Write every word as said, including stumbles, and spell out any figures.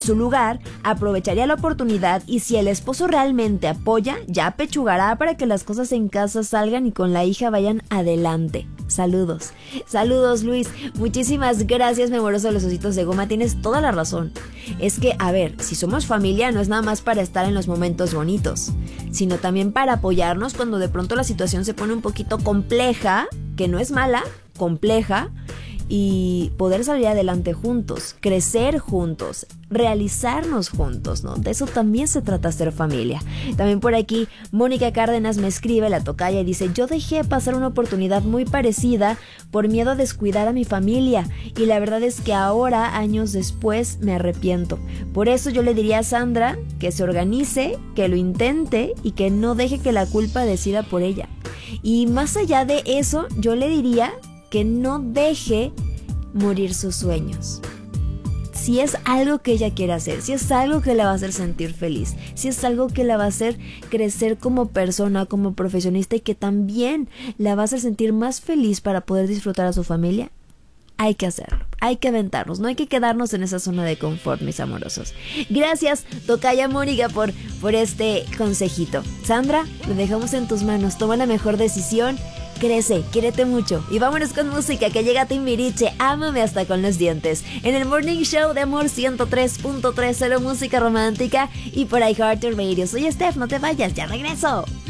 su lugar, aprovecharía la oportunidad y si el esposo realmente apoya, ya pechugará para que las cosas en casa salgan y con la hija vayan adelante. Saludos. Saludos, Luis. Muchísimas gracias, mi amoroso de los ositos de goma. Tienes toda la razón. Es que, a ver, si somos familia no es nada más para estar en los momentos bonitos, sino también para apoyarnos cuando de pronto la situación se pone un poquito compleja, que no es mala, compleja, y poder salir adelante juntos, crecer juntos, realizarnos juntos, ¿no? De eso también se trata ser familia. También por aquí Mónica Cárdenas me escribe, la tocaya, y dice: yo dejé pasar una oportunidad muy parecida por miedo a descuidar a mi familia y la verdad es que ahora, años después, me arrepiento. Por eso yo le diría a Sandra que se organice, que lo intente y que no deje que la culpa decida por ella. Y más allá de eso, yo le diría que no deje morir sus sueños. Si es algo que ella quiere hacer, si es algo que la va a hacer sentir feliz, si es algo que la va a hacer crecer como persona, como profesionista y que también la va a hacer sentir más feliz para poder disfrutar a su familia, hay que hacerlo, hay que aventarnos, no hay que quedarnos en esa zona de confort, mis amorosos. Gracias, tocaya Mónica, por, por este consejito. Sandra, lo dejamos en tus manos, toma la mejor decisión. Crece, quiérete mucho. Y vámonos con música que llega Timbiriche, Ámame hasta con los dientes. En el Morning Show de Amor ciento tres punto tres, solo música romántica y por iHeartRadio. Soy Steph, no te vayas, ya regreso.